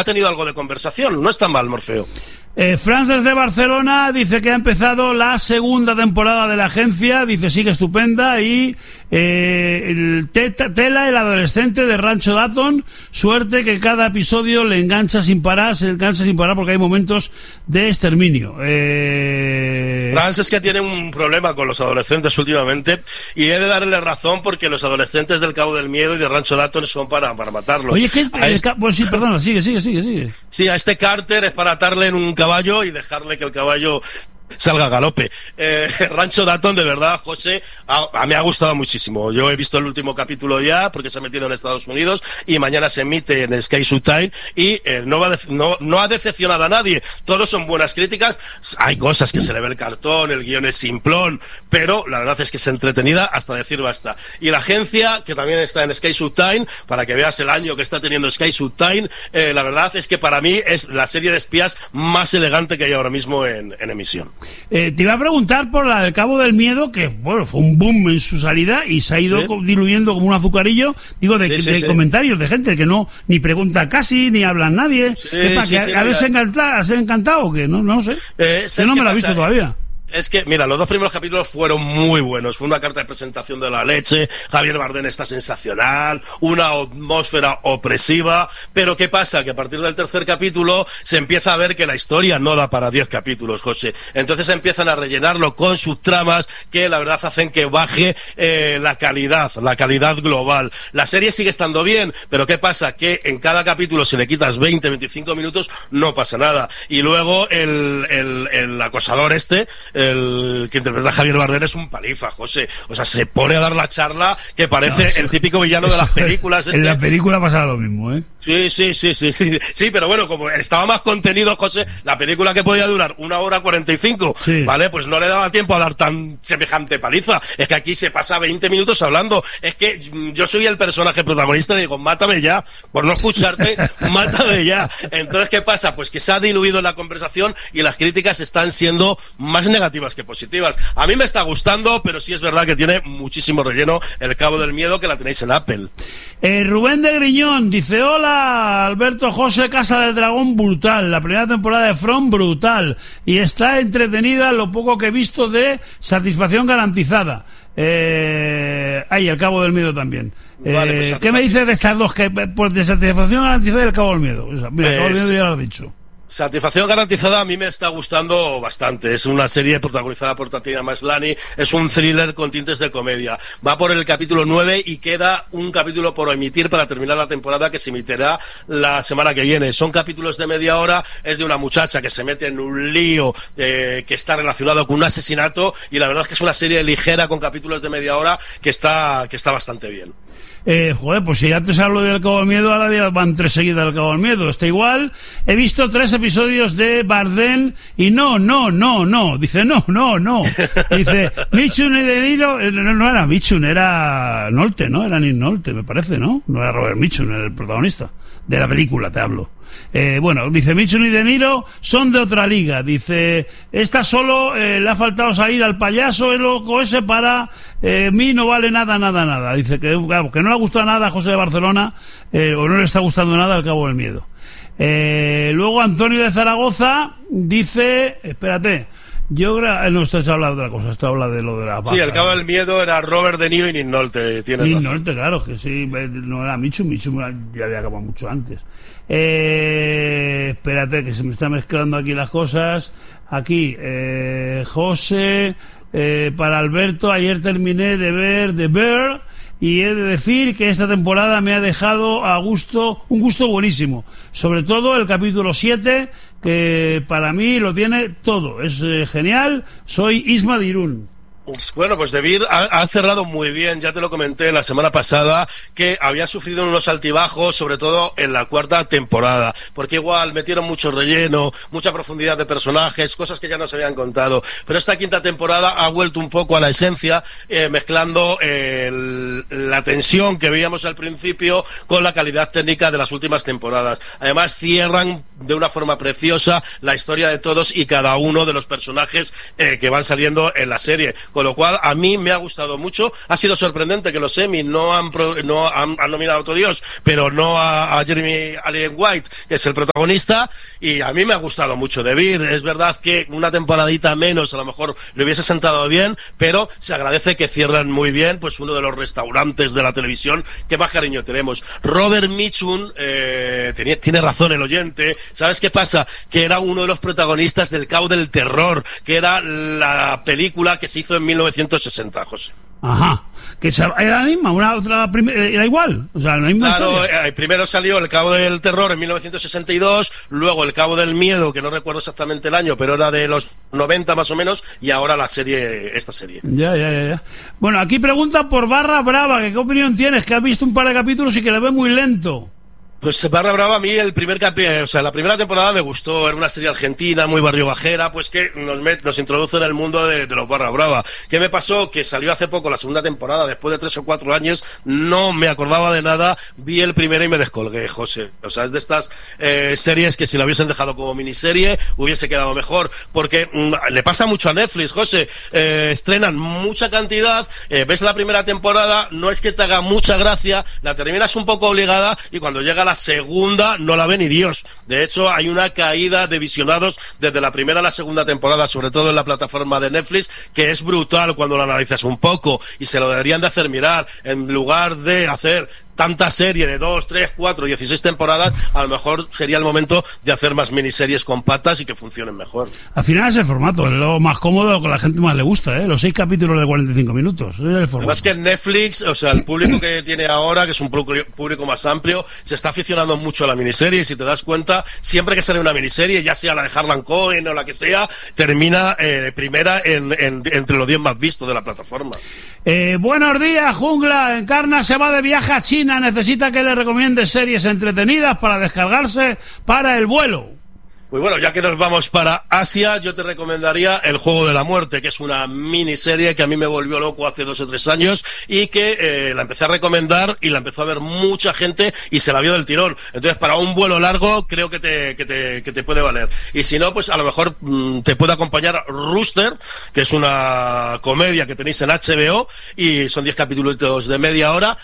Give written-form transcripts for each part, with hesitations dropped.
ha tenido algo de conversación. No está mal, Morfeo. Franz desde Barcelona dice que ha empezado la segunda temporada de La Agencia, dice sigue estupenda, y Tela, el adolescente de Rancho Dawson, suerte que cada episodio le engancha sin parar, porque hay momentos de exterminio. Franz es que tiene un problema con los adolescentes últimamente, y he de darle razón porque los adolescentes del Cabo del Miedo y de Rancho Dawson son para matarlos. Oye, pues sí, perdona, sigue. Sí, a este Carter es para atarle en un caballo y dejarle que el caballo salga a galope. Rancho Dawson, de verdad, José, a mí ha gustado muchísimo. Yo he visto el último capítulo ya, porque se ha metido en Estados Unidos, y mañana se emite en Sky Showtime, y no ha decepcionado a nadie. Todos son buenas críticas. Hay cosas que se le ve el cartón, el guión es simplón, pero la verdad es que es entretenida hasta decir basta. Y La Agencia, que también está en Sky Showtime, para que veas el año que está teniendo Sky Showtime, la verdad es que para mí es la serie de espías más elegante que hay ahora mismo en emisión. Te iba a preguntar por la del Cabo del Miedo, que bueno, fue un boom en su salida y se ha ido diluyendo como un azucarillo, de comentarios de gente que no ni pregunta casi, ni habla nadie. ¿Has encantado o qué? No sé. Que no me la he visto todavía. Es que, mira, los dos primeros capítulos fueron muy buenos. Fue una carta de presentación de la leche. Javier Bardem está sensacional. Una atmósfera opresiva. Pero ¿qué pasa? Que a partir del tercer capítulo se empieza a ver que la historia no da para 10 capítulos, José. Entonces empiezan a rellenarlo con subtramas que la verdad hacen que baje la calidad global. La serie sigue estando bien, pero ¿qué pasa? Que en cada capítulo, si le quitas 20, 25 minutos, no pasa nada. Y luego el acosador el que interpreta a Javier Bardem es un paliza, José. O sea, se pone a dar la charla que parece el típico villano de las películas. En la película pasaba lo mismo, ¿eh? Sí, pero bueno, como estaba más contenido, José, la película que podía durar 1:45, ¿vale? Pues no le daba tiempo a dar tan semejante paliza. Es que aquí se pasa 20 minutos hablando. Es que yo soy el personaje protagonista y digo, mátame ya. Por no escucharte, mátame ya. Entonces, ¿qué pasa? Pues que se ha diluido la conversación y las críticas están siendo más negativas que positivas. A mí me está gustando, pero sí es verdad que tiene muchísimo relleno el Cabo del Miedo, que la tenéis en Apple. Rubén de Griñón dice: hola, Alberto, José, Casa del Dragón, brutal. La primera temporada de From, brutal. Y está entretenida lo poco que he visto de Satisfacción Garantizada. El Cabo del Miedo también. Vale, pues ¿qué me dices de estas dos? Pues de Satisfacción Garantizada y el Cabo del Miedo. O sea, mira, el Cabo del Miedo ya lo has dicho. Satisfacción Garantizada a mí me está gustando bastante. Es una serie protagonizada por Tatiana Maslany. Es un thriller con tintes de comedia. Va por el capítulo 9 y queda un capítulo por emitir para terminar la temporada, que se emitirá la semana que viene. Son capítulos de media hora. Es de una muchacha que se mete en un lío que está relacionado con un asesinato, y la verdad es que es una serie ligera con capítulos de media hora que está bastante bien. Pues si antes hablo del Cabo del Miedo, ahora ya van 3 seguidas del Cabo del Miedo. Está igual. He visto 3 episodios de Bardem y no. Dice, no. Dice, Mitchum y De Niro, no era Mitchum, era Nolte, ¿no? Era Nick Nolte, me parece, ¿no? No era Robert Mitchum, el protagonista de la película, te hablo. Dice, Mitchum y De Niro son de otra liga. Dice, esta solo le ha faltado salir al payaso, el loco ese, para mí no vale nada. Dice que no le gusta nada a José de Barcelona, o no le está gustando nada el Cabo del Miedo. Luego Antonio de Zaragoza dice, espérate, no estoy hablando de otra cosa, estoy hablando de lo de la vaca. Sí, el Cabo del Miedo era Robert De Niro y Nick Nolte, tienes razón. Nick Nolte, claro, que sí, no era Mitchum ya había acabado mucho antes. Espérate, que se me están mezclando aquí las cosas. Aquí, José, para Alberto, ayer terminé de ver The Bear y he de decir que esta temporada me ha dejado un gusto buenísimo. Sobre todo el capítulo 7, que para mí lo tiene todo. Es genial. Soy Isma de Irún. Bueno, pues De Beer ha cerrado muy bien. Ya te lo comenté la semana pasada, que había sufrido unos altibajos, sobre todo en la 4ª temporada, porque igual metieron mucho relleno, mucha profundidad de personajes, cosas que ya no se habían contado. Pero esta 5ª temporada ha vuelto un poco a la esencia, mezclando la tensión que veíamos al principio con la calidad técnica de las últimas temporadas. Además, cierran de una forma preciosa la historia de todos y cada uno de los personajes que van saliendo en la serie. con lo cual a mí me ha gustado mucho. Ha sido sorprendente que los Emmy no han nominado a otro Dios, pero no a Jeremy Allen White, que es el protagonista, y a mí me ha gustado mucho The Bear. Es verdad que una temporadita menos a lo mejor le hubiese sentado bien, pero se agradece que cierran muy bien, pues uno de los restaurantes de la televisión que más cariño tenemos. Robert Mitchum, tiene razón el oyente. ¿Sabes qué pasa? Que era uno de los protagonistas del Cabo del Terror, que era la película que se hizo en 1960, José. Ajá, que era la misma, era igual, o sea, la misma. Claro, primero salió El Cabo del Terror en 1962, luego El Cabo del Miedo, que no recuerdo exactamente el año, pero era de los 90 más o menos, y ahora esta serie. Ya. Bueno, aquí preguntan por Barra Brava, que qué opinión tienes, que has visto un par de capítulos y que le ves muy lento. Pues Barra Brava, a mí la primera temporada me gustó. Era una serie argentina, muy barrio bajera, pues que nos introduce en el mundo de los Barra Brava. ¿Qué me pasó? Que salió hace poco la segunda temporada, después de 3 o 4 años, no me acordaba de nada, vi el primero y me descolgué, José. O sea, es de estas series que si la hubiesen dejado como miniserie, hubiese quedado mejor, porque le pasa mucho a Netflix, José. Estrenan mucha cantidad, ves la primera temporada, no es que te haga mucha gracia, la terminas un poco obligada, y cuando llega la segunda no la ve ni Dios. De hecho, hay una caída de visionados desde la primera a la segunda temporada, sobre todo en la plataforma de Netflix, que es brutal cuando lo analizas un poco, y se lo deberían de hacer mirar. En lugar de hacer tanta serie de 2, 3, 4, 16 temporadas, a lo mejor sería el momento de hacer más miniseries compactas y que funcionen mejor. Al final es el formato, es lo más cómodo, lo que a la gente más le gusta, los 6 capítulos de 45 minutos. Es el formato. Además que en Netflix, o sea, el público que tiene ahora, que es un público más amplio, se está aficionando mucho a la miniserie, y si te das cuenta, siempre que sale una miniserie, ya sea la de Harlan Cohen o la que sea, termina primera entre los 10 más vistos de la plataforma. Buenos días, Jungla. Encarna se va de viaje a China. Necesita que le recomiende series entretenidas para descargarse para el vuelo. Pues bueno, ya que nos vamos para Asia, yo te recomendaría El Juego de la Muerte, que es una miniserie que a mí me volvió loco hace 2 o 3 años, y que la empecé a recomendar y la empezó a ver mucha gente y se la vio del tirón. Entonces, para un vuelo largo creo que te puede valer. Y si no, pues a lo mejor te puede acompañar Rooster, que es una comedia que tenéis en HBO, y son 10 capítulos de media hora,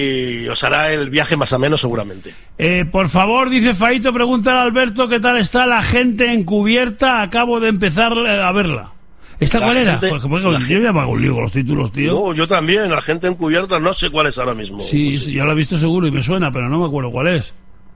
y os hará el viaje más ameno seguramente. Por favor, dice Faito, pregúntale a Alberto qué tal está La Gente Encubierta. Acabo de empezar a verla. ¿Esta cuál era? Porque yo ya me hago un lío con los títulos, tío. No, yo también. La Gente Encubierta no sé cuál es ahora mismo. Sí, yo la he visto seguro y me suena, pero no me acuerdo cuál es.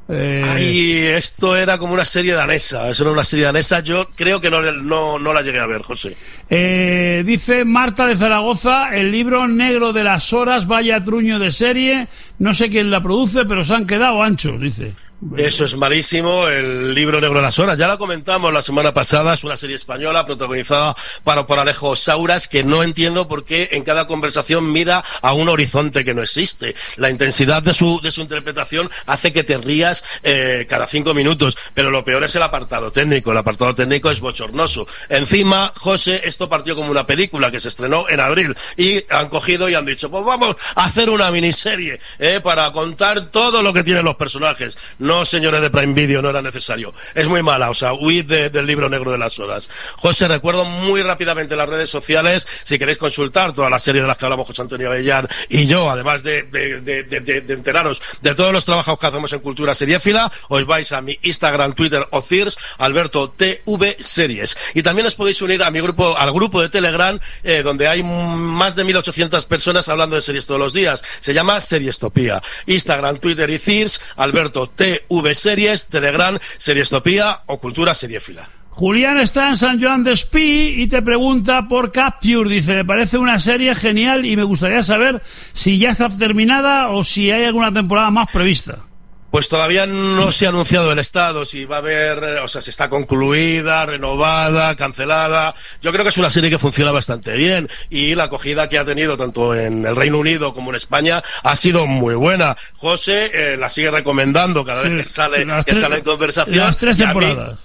Esto era como una serie danesa. Eso era una serie danesa. Yo creo que no la llegué a ver, José. Dice Marta de Zaragoza, El Libro Negro de las Horas, vaya truño de serie. No sé quién la produce, pero se han quedado anchos, dice. Eso es malísimo, El Libro Negro de las Horas. Ya la comentamos la semana pasada, es una serie española protagonizada por Alejo Sauras, que no entiendo por qué en cada conversación mira a un horizonte que no existe. La intensidad de su interpretación hace que te rías cada 5 minutos, pero lo peor es el apartado técnico. El apartado técnico es bochornoso. Encima, José, esto partió como una película que se estrenó en abril, y han cogido y han dicho, pues vamos a hacer una miniserie para contar todo lo que tienen los personajes. No, señores de Prime Video, no era necesario. Es muy mala, o sea, huid del Libro Negro de las Horas. José, recuerdo muy rápidamente las redes sociales, si queréis consultar toda la serie de las que hablamos José Antonio Avellán y yo, además de enteraros de todos los trabajos que hacemos en Cultura Seriéfila, os vais a mi Instagram, Twitter o Thirst, Alberto TV Series. Y también os podéis unir a al grupo de Telegram, donde hay más de 1.800 personas hablando de series todos los días. Se llama Seriestopía. Instagram, Twitter y Thirst, Alberto TV Series, Telegram, Seriestopía o Cultura Seriéfila. Julián está en San Joan Despí y te pregunta por Capture. Dice, me parece una serie genial y me gustaría saber si ya está terminada o si hay alguna temporada más prevista. Pues todavía no se ha anunciado el estado, si va a haber, o sea, si está concluida, renovada, cancelada. Yo creo que es una serie que funciona bastante bien, y la acogida que ha tenido tanto en el Reino Unido como en España ha sido muy buena. José la sigue recomendando cada vez que sale en conversación. Las 3 temporadas.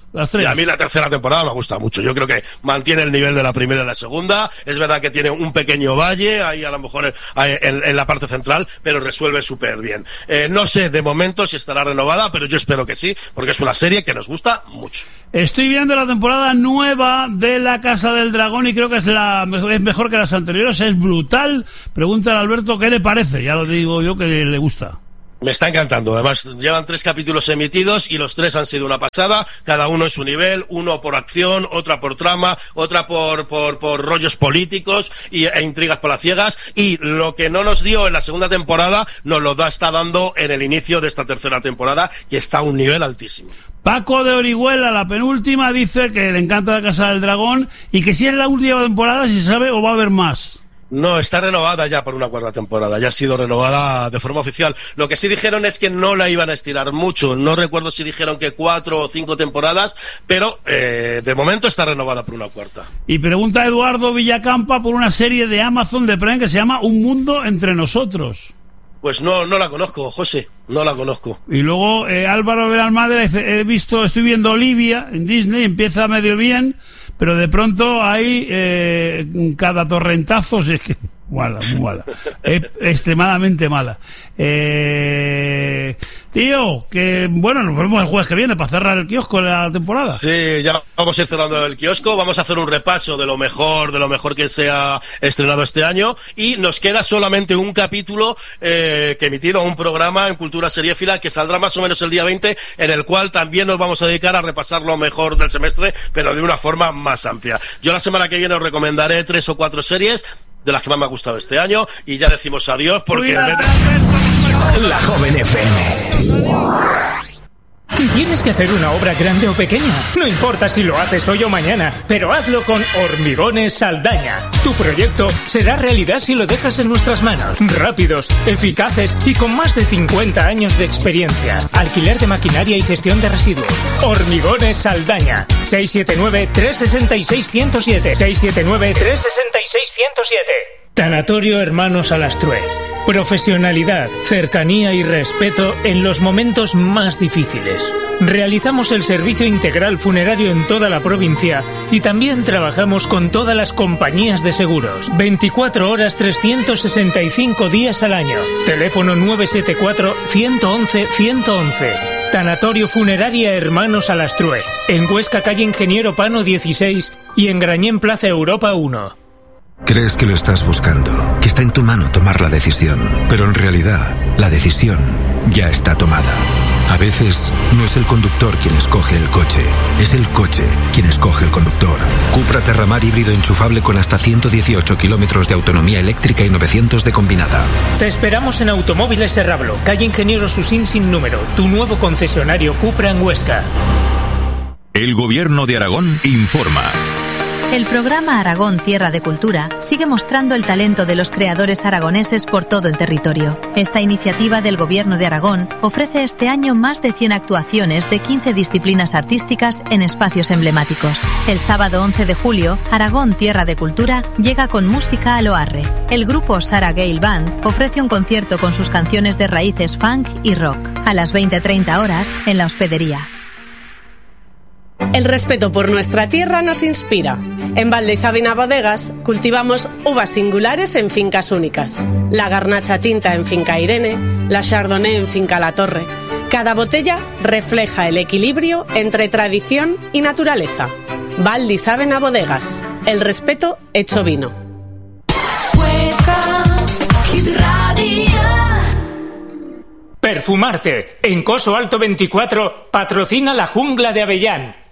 las tres. Y a mí la tercera temporada me gusta mucho. Yo creo que mantiene el nivel de la primera y la segunda. Es verdad que tiene un pequeño valle, ahí a lo mejor en la parte central, pero resuelve súper bien. No sé de momento si estará renovada, pero yo espero que sí, porque es una serie que nos gusta mucho. Estoy viendo la temporada nueva de La Casa del Dragón y creo que es mejor que las anteriores, es brutal. Pregúntale a Alberto qué le parece, ya lo digo yo que le gusta. Me está encantando, además llevan 3 capítulos emitidos y los 3 han sido una pasada, cada uno en su nivel, uno por acción, otra por trama, otra por rollos políticos e intrigas palaciegas, y lo que no nos dio en la segunda temporada nos lo está dando en el inicio de esta tercera temporada, que está a un nivel altísimo. Paco de Orihuela, la penúltima, dice que le encanta La Casa del Dragón y que si es la última temporada, si se sabe, o va a haber más. No, está renovada ya por una 4ª temporada, ya ha sido renovada de forma oficial. Lo que sí dijeron es que no la iban a estirar mucho, no recuerdo si dijeron que 4 o 5 temporadas, pero de momento está renovada por una 4ª. Y pregunta Eduardo Villacampa por una serie de Amazon de Prime que se llama Un Mundo Entre Nosotros. Pues no la conozco, José, no la conozco. Y luego Álvaro Belalmadre dice, estoy viendo Olivia en Disney, empieza medio bien, pero de pronto hay cada torrentazo, es que mala, muy mala, extremadamente mala. Tío, que bueno, nos vemos el jueves que viene para cerrar el kiosco de la temporada. Sí, ya vamos a ir cerrando el kiosco, vamos a hacer un repaso de lo mejor que se ha estrenado este año, y nos queda solamente un capítulo que emitir, o un programa en Cultura Seriéfila que saldrá más o menos el día 20, en el cual también nos vamos a dedicar a repasar lo mejor del semestre, pero de una forma más amplia. Yo la semana que viene os recomendaré 3 o 4 series de las que más me ha gustado este año, y ya decimos adiós porque... La Joven FM. Tienes que hacer una obra grande o pequeña. No importa si lo haces hoy o mañana, pero hazlo con Hormigones Saldaña. Tu proyecto será realidad si lo dejas en nuestras manos. Rápidos, eficaces y con más de 50 años de experiencia. Alquiler de maquinaria y gestión de residuos. Hormigones Saldaña. 679-366-107. 679-366-107. Tanatorio Hermanos Alastrue. Profesionalidad, cercanía y respeto en los momentos más difíciles. Realizamos el servicio integral funerario en toda la provincia y también trabajamos con todas las compañías de seguros. 24 horas, 365 días al año. Teléfono 974-111-111. Tanatorio Funeraria Hermanos Alastrue. En Huesca, calle Ingeniero Pano 16 y en Grañén, Plaza Europa 1. Crees que lo estás buscando, que está en tu mano tomar la decisión, pero en realidad la decisión ya está tomada. A veces no es el conductor quien escoge el coche, es el coche quien escoge el conductor. Cupra Terramar híbrido enchufable con hasta 118 kilómetros de autonomía eléctrica y 900 de combinada. Te esperamos en Automóviles Serrablo, calle Ingeniero Susín sin número, tu nuevo concesionario Cupra en Huesca. El Gobierno de Aragón informa. El programa Aragón Tierra de Cultura sigue mostrando el talento de los creadores aragoneses por todo el territorio. Esta iniciativa del Gobierno de Aragón ofrece este año más de 100 actuaciones de 15 disciplinas artísticas en espacios emblemáticos. El sábado 11 de julio, Aragón Tierra de Cultura llega con música a Loarre. El grupo Sarah Gale Band ofrece un concierto con sus canciones de raíces funk y rock. A las 20:30 horas, en la Hospedería. El respeto por nuestra tierra nos inspira. En Val de Sabina Bodegas cultivamos uvas singulares en fincas únicas. La Garnacha Tinta en Finca Irene, la Chardonnay en Finca La Torre. Cada botella refleja el equilibrio entre tradición y naturaleza. Val de Sabina Bodegas, el respeto hecho vino. Perfumarte. En Coso Alto 24 patrocina la Jungla de Avellán.